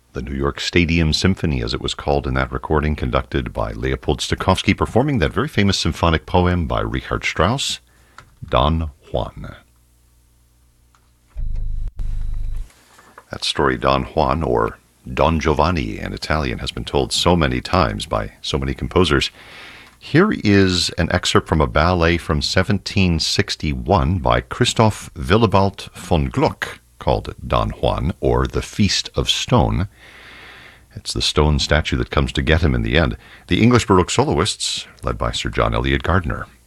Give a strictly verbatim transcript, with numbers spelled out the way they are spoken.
The New York Stadium Symphony, as it was called in that recording, conducted by Leopold Stokowski, performing that very famous symphonic poem by Richard Strauss, Don Juan. That story, Don Juan, or Don Giovanni in Italian, has been told so many times by so many composers. Here is an excerpt from a ballet from seventeen sixty-one by Christoph Willibald von Gluck, called Don Juan, or The Feast of Stone. It's the stone statue that comes to get him in the end. The English Baroque soloists, led by Sir John Eliot Gardiner.